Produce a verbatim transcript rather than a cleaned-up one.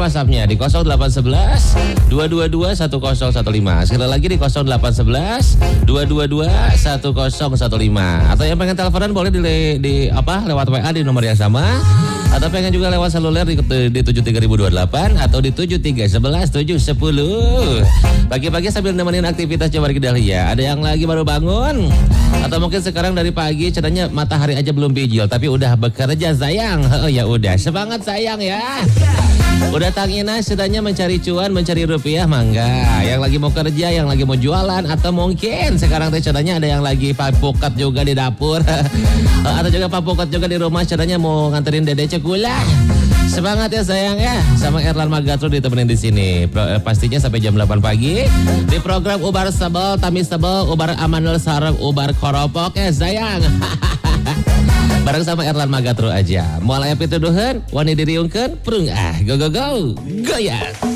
WhatsAppnya di nol delapan satu satu dua dua dua satu nol satu lima. Sekali lagi di nol delapan satu satu dua dua dua satu nol satu lima. Atau yang pengen teleponan boleh di, di apa lewat W A di nomor yang sama. Atau pengen juga lewat seluler di, di tujuh tiga nol dua delapan atau di tujuh tiga satu satu tujuh sepuluh. Pagi-pagi sambil nemenin aktivitas Jabar Gedalia. Ada yang lagi baru bangun atau mungkin sekarang dari pagi ceritanya matahari aja belum bijil tapi udah bekerja sayang. Oh ya udah semangat sayang ya. Udah tangina ceritanya mencari cuan, mencari rupiah mangga. Yang lagi mau kerja, yang lagi mau jualan atau mungkin sekarang teh ceritanya ada yang lagi papukat juga di dapur. Atau juga papukat juga di rumah ceritanya mau nganterin dede cekulah. Semangat ya sayang ya. Sama Erlan Magatro ditemenin di sini. Pro, pastinya sampai jam delapan pagi di program Ubar Sebel, Tamis Sebel, Ubar Amanul Sarang, Ubar Koropok ya sayang. Bareng sama Erlan Magatro aja. Mulai pituduhan, wani diriungkeun, prung ah, go go go, goyang.